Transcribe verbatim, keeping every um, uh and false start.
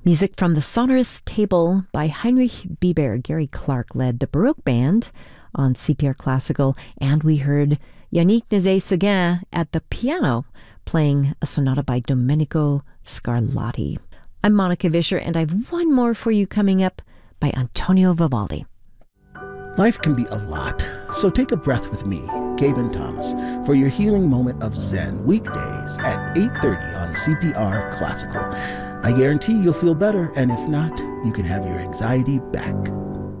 Music from the Sonorous Table by Heinrich Bieber. Gary Clark led the Baroque band on C P R Classical, and we heard Yannick Nézet-Séguin at the piano playing a sonata by Domenico Scarlatti. I'm Monica Vischer, and I've one more for you coming up by Antonio Vivaldi. Life can be a lot, so take a breath with me, Gaben Thomas, for your healing moment of Zen, weekdays at eight thirty on C P R Classical. I guarantee you'll feel better, and if not, you can have your anxiety back.